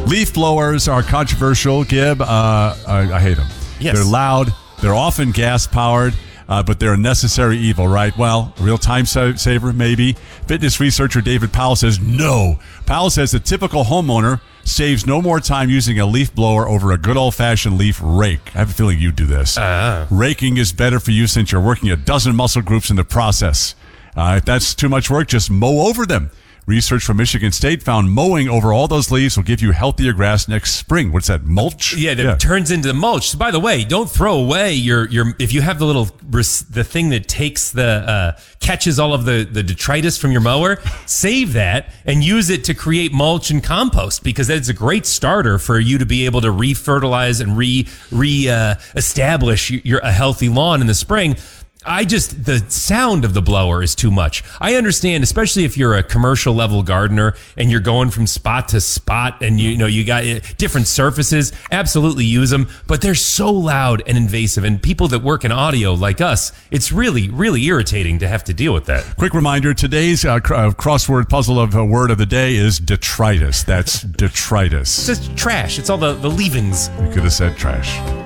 Leaf blowers are controversial, Gib. I hate them. Yes. They're loud. They're often gas-powered, but they're a necessary evil, right? Well, a real time saver, maybe. Fitness researcher David Powell says no. Powell says the typical homeowner saves no more time using a leaf blower over a good old-fashioned leaf rake. I have a feeling you do this. Raking is better for you since you're working a dozen muscle groups in the process. If that's too much work, just mow over them. Research from Michigan State found mowing over all those leaves will give you healthier grass next spring. What's that, mulch? Yeah, that turns into mulch. So by the way, don't throw away your if you have the thing that takes catches all of the detritus from your mower, save that and use it to create mulch and compost, because that's a great starter for you to be able to refertilize and establish a healthy lawn in the spring. The sound of the blower is too much. I understand, especially if you're a commercial level gardener and you're going from spot to spot and you got different surfaces, absolutely use them, but they're so loud and invasive, and people that work in audio like us, it's really, really irritating to have to deal with that. Quick reminder, today's crossword puzzle of word of the day is detritus. That's detritus. It's just trash. It's all the leavings. You could have said trash.